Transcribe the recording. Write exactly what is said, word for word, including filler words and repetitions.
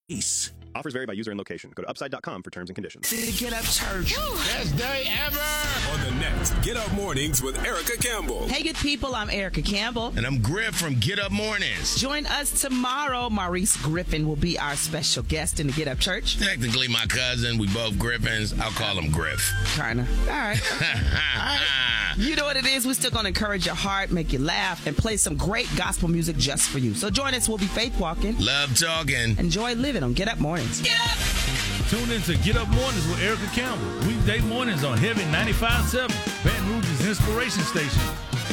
Peace. Offers vary by user and location. Go to upside dot com for terms and conditions. Get Up Church. Best day ever. On the next Get Up Mornings with Erica Campbell. Hey, good people. I'm Erica Campbell. And I'm Griff from Get Up Mornings. Join us tomorrow. Maurice Griffin will be our special guest in the Get Up Church. Technically my cousin. We both Griffins. I'll call him Griff. Kinda. All right. All right. You know what it is. We're still going to encourage your heart, make you laugh, and play some great gospel music just for you. So join us. We'll be faith walking. Love talking. Enjoy living on Get Up Mornings. Get up! Tune in to Get Up Mornings with Erica Campbell. Weekday mornings on Heaven ninety-five point seven, Baton Rouge's inspiration station.